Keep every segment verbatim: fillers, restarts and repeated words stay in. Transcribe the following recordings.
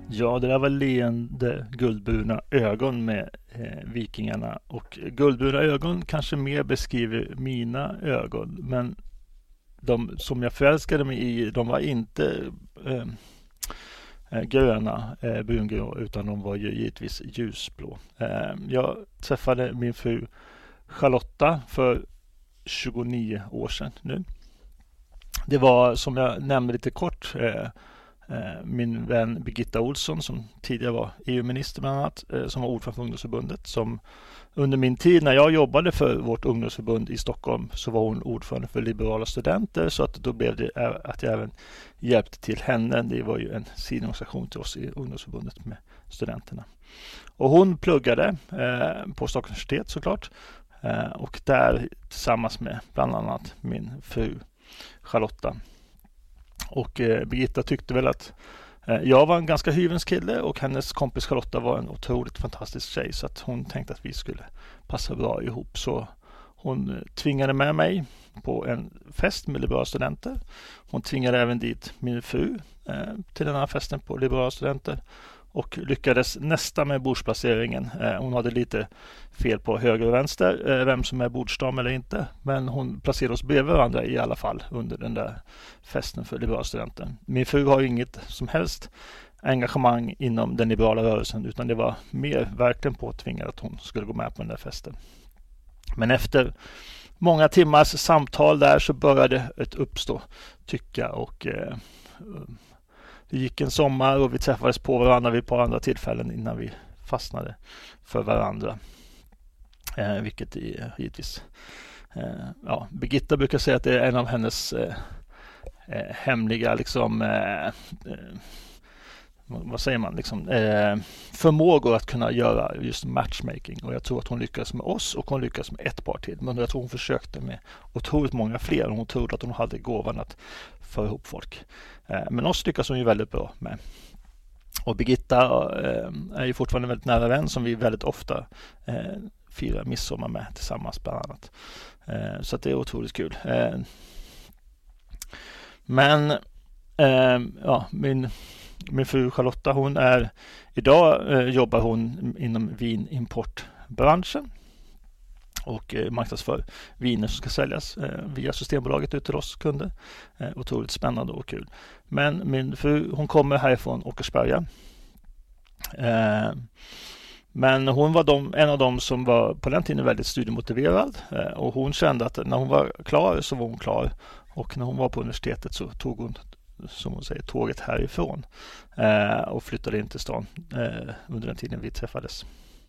Ja, det där var leende guldburna ögon med eh, vikingarna. Och guldburna ögon kanske mer beskriver mina ögon. Men de som jag förälskade mig i, de var inte eh, gröna, eh, brungrå, utan de var ju givetvis ljusblå. Eh, jag träffade min fru Charlotta för tjugonio år sedan nu. Det var, som jag nämnde lite kort, eh, min vän Birgitta Olsson som tidigare var E U-minister bland annat, som var ordförande för ungdomsförbundet, som under min tid när jag jobbade för vårt ungdomsförbund i Stockholm så var hon ordförande för liberala studenter, så att då blev det att jag även hjälpte till henne. Det var ju en sidoorganisation till oss i ungdomsförbundet med studenterna. Och hon pluggade eh, på Stockholms universitet såklart, eh, och där tillsammans med bland annat min fru Charlotta. Och eh, Birgitta tyckte väl att eh, jag var en ganska hyvens kille och hennes kompis Charlotta var en otroligt fantastisk tjej, så att hon tänkte att vi skulle passa bra ihop. Så hon eh, tvingade med mig på en fest med liberala studenter. Hon tvingade även dit min fru eh, till den här festen på liberala studenter och lyckades nästa med bordsplaceringen. Eh, hon hade lite fel på höger och vänster, eh, vem som är bordsdam eller inte. Men hon placerade oss bredvid varandra i alla fall under den där festen för liberala studenter. Min fru har ju inget som helst engagemang inom den liberala rörelsen, utan det var mer verkligen påtvingat att hon skulle gå med på den där festen. Men efter många timmars samtal där så började ett uppstå tycka, och eh, det gick en sommar och vi träffades på varandra vid ett par andra tillfällen innan vi fastnade för varandra. Eh, vilket är givetvis... Eh, ja, Birgitta brukar säga att det är en av hennes eh, eh, hemliga liksom... Eh, eh, vad säger man? Liksom, eh, förmågor att kunna göra just matchmaking. Och jag tror att hon lyckas med oss och hon lyckas med ett par till. Men jag tror hon försökte med otroligt många fler. Och hon trodde att hon hade gåvan att få ihop folk. Eh, men oss lyckas hon ju väldigt bra med. Och Birgitta eh, är ju fortfarande en väldigt nära vän som vi väldigt ofta eh, firar midsommar med tillsammans bland annat. Eh, så att det är otroligt kul. Eh, men eh, ja, min... Min fru Charlotta, hon är idag eh, jobbar hon inom vinimportbranschen och eh, marknadsför viner som ska säljas eh, via Systembolaget ut till oss kunder. Eh, otroligt spännande och kul. Men min fru, hon kommer härifrån Åkersberga. Eh, men hon var de, en av dem som var på den tiden väldigt studiemotiverad, eh, och hon kände att när hon var klar så var hon klar, och när hon var på universitetet så tog hon, som hon säger, tåget härifrån eh, och flyttade in till stan eh, under den tiden vi träffades.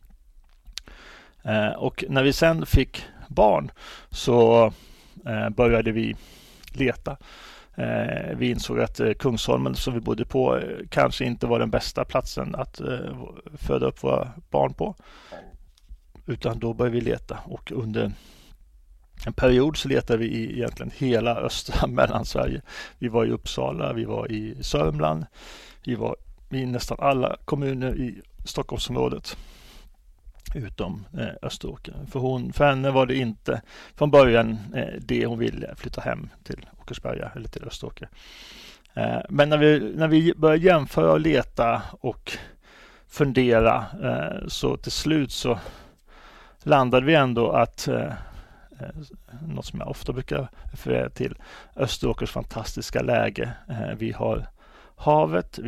Eh, och när vi sen fick barn så eh, började vi leta. Eh, vi insåg att eh, Kungsholmen som vi bodde på eh, kanske inte var den bästa platsen att eh, föda upp våra barn på. Utan då började vi leta, och under en period så letade vi i egentligen hela östra Mellansverige. Vi var i Uppsala, vi var i Sörmland, vi var i nästan alla kommuner i Stockholmsområdet utom eh, Österåker. För, hon, för henne var det inte från början eh, det hon ville, flytta hem till Åkersberga eller till Österåker. Eh, men när vi, när vi började jämföra och leta och fundera eh, så till slut så landade vi ändå att eh, något som jag ofta brukar referera till, Österåkers fantastiska läge. Vi har havet,